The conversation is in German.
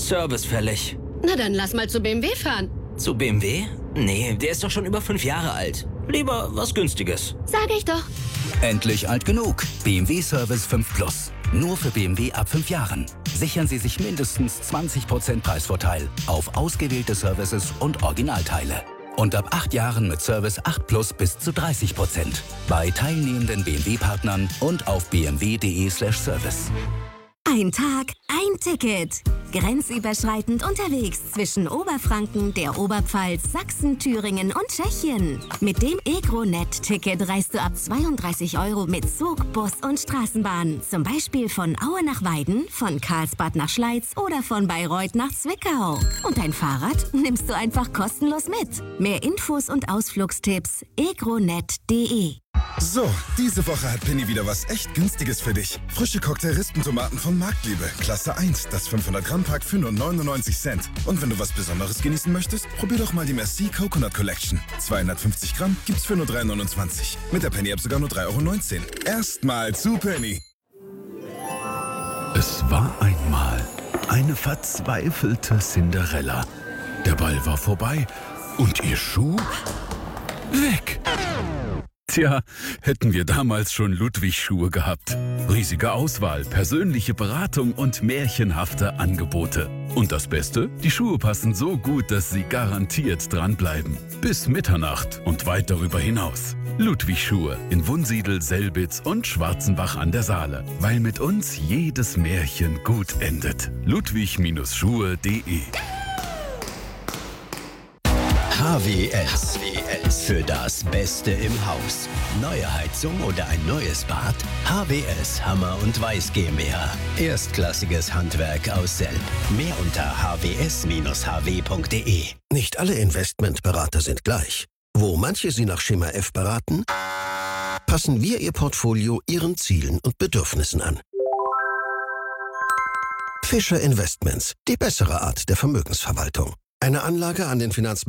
Service fällig. Na dann lass mal zu BMW fahren. Zu BMW? Nee, der ist doch schon über 5 Jahre alt. Lieber was Günstiges. Sag ich doch. Endlich alt genug. BMW Service 5 Plus. Nur für BMW ab 5 Jahren. Sichern Sie sich mindestens 20% Preisvorteil auf ausgewählte Services und Originalteile. Und ab 8 Jahren mit Service 8 Plus bis zu 30%. Bei teilnehmenden BMW-Partnern und auf bmw.de/service. Ein Tag, ein Ticket. Grenzüberschreitend unterwegs zwischen Oberfranken, der Oberpfalz, Sachsen, Thüringen und Tschechien. Mit dem EGRO-Net-Ticket reist du ab 32 € mit Zug, Bus und Straßenbahn. Zum Beispiel von Aue nach Weiden, von Karlsbad nach Schleiz oder von Bayreuth nach Zwickau. Und dein Fahrrad nimmst du einfach kostenlos mit. Mehr Infos und Ausflugstipps egronet.de. So, diese Woche hat Penny wieder was echt Günstiges für dich. Frische Cocktail-Rispentomaten von Marktliebe. Klasse 1, das 500-Gramm-Pack für nur 99 Cent. Und wenn du was Besonderes genießen möchtest, probier doch mal die Merci Coconut Collection. 250 Gramm gibt's für nur 3,29. Mit der Penny-App sogar nur 3,19 €. Erstmal zu Penny. Es war einmal eine verzweifelte Cinderella. Der Ball war vorbei und ihr Schuh weg. Tja, hätten wir damals schon Ludwig-Schuhe gehabt. Riesige Auswahl, persönliche Beratung und märchenhafte Angebote. Und das Beste? Die Schuhe passen so gut, dass Sie garantiert dranbleiben. Bis Mitternacht und weit darüber hinaus. Ludwig-Schuhe in Wunsiedel, Selbitz und Schwarzenbach an der Saale. Weil mit uns jedes Märchen gut endet. ludwig-schuhe.de HWS. Für das Beste im Haus. Neue Heizung oder ein neues Bad? HWS Hammer und Weiß GmbH. Erstklassiges Handwerk aus Selb. Mehr unter hws-hw.de. Nicht alle Investmentberater sind gleich. Wo manche Sie nach Schema F beraten, passen wir Ihr Portfolio Ihren Zielen und Bedürfnissen an. Fischer Investments, die bessere Art der Vermögensverwaltung. Eine Anlage an den